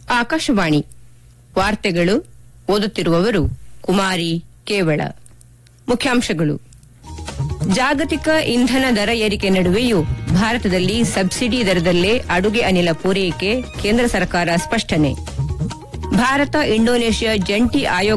ಆಕಾಶವಾಣಿ ವಾರ್ತೆಗಳು ಓದುತ್ತಿರುವವರು ಕುಮಾರಿ ಕೇವಳ. ಮುಖ್ಯಾಂಶಗಳು: ಜಾಗತಿಕ ಇಂಧನ ದರ ಏರಿಕೆ ನಡುವೆಯೂ ಭಾರತದಲ್ಲಿ ಸಬ್ಸಿಡಿ ದರದಲ್ಲೇ ಅಡುಗೆ ಅನಿಲ ಪೂರೈಕೆ, ಕೇಂದ್ರ ಸರ್ಕಾರ ಸ್ಪಷ್ಟನೆ. ಭಾರತ ಇಂಡೋನೇಷ್ಯಾ ಜಂಟಿ ಆಯೋಗ